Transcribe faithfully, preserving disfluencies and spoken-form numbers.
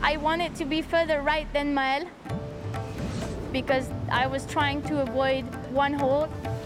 I wanted to be further right than Maëlle because I was trying to avoid one hole.